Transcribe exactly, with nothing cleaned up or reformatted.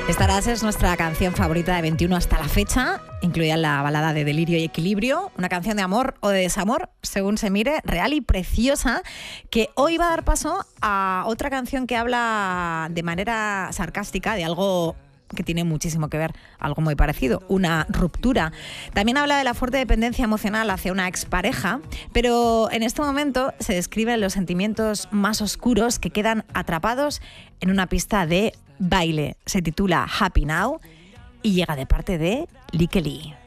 Estarás es nuestra canción favorita de veintiuno hasta la fecha, incluida la balada de Delirio y Equilibrio, una canción de amor o de desamor, según se mire, real y preciosa, que hoy va a dar paso a otra canción que habla de manera sarcástica de algo que tiene muchísimo que ver, algo muy parecido, una ruptura. También habla de la fuerte dependencia emocional hacia una expareja, pero en este momento se describen los sentimientos más oscuros que quedan atrapados en una pista de baile. Se titula Happy Now y llega de parte de Likely.